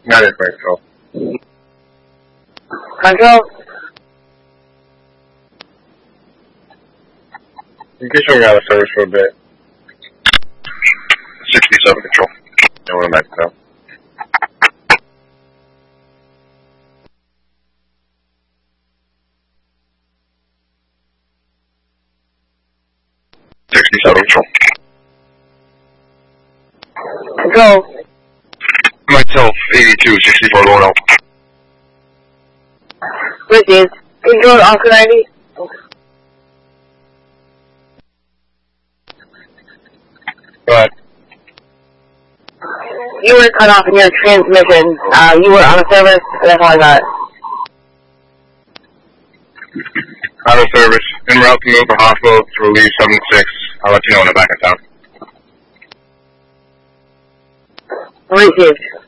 Not in control. Control? You can show me out of service for a bit. 67 control. And we're back now. Control. Myself, 82, 64 going out. Which is Control Oscar 90. Go ahead. You were cut off in your transmission. You were on a service, that's all I got. Out of service. En route to move for hospital to relieve 76. I'll let you know when I'm back in town. Received.